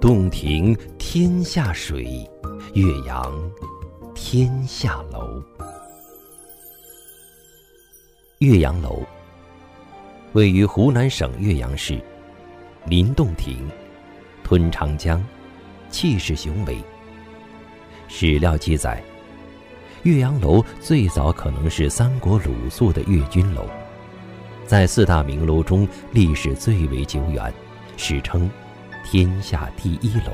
洞庭天下水，岳阳天下楼。岳阳楼位于湖南省岳阳市，临洞庭，吞长江，气势雄伟。史料记载，岳阳楼最早可能是三国鲁肃的岳军楼，在四大名楼中历史最为久远，史称天下第一楼。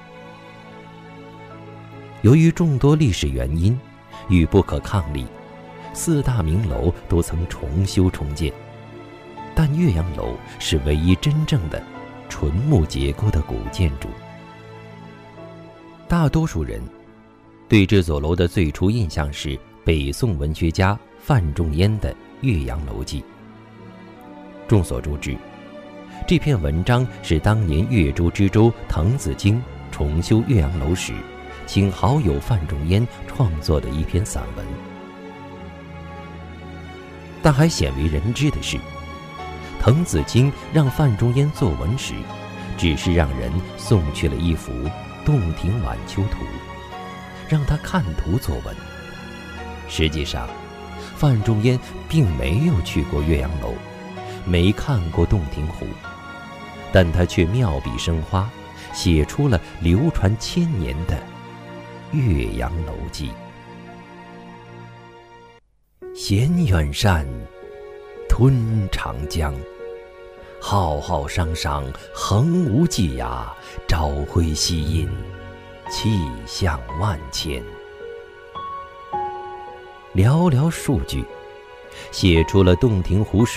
由于众多历史原因与不可抗力，四大名楼都曾重修重建，但岳阳楼是唯一真正的纯木结构的古建筑。大多数人对这座楼的最初印象是北宋文学家范仲淹的《岳阳楼记》。众所周知，这篇文章是当年岳州知州滕子京重修岳阳楼时，请好友范仲淹创作的一篇散文。但还鲜为人知的是，滕子京让范仲淹作文时，只是让人送去了一幅《洞庭晚秋图》，让他看图作文。实际上，范仲淹并没有去过岳阳楼，没看过洞庭湖，但他却妙笔生花，写出了流传千年的《岳阳楼记》。衔远山，吞长江，浩浩汤汤，横无际涯，朝晖夕映，气象万千。寥寥数句，写出了洞庭湖水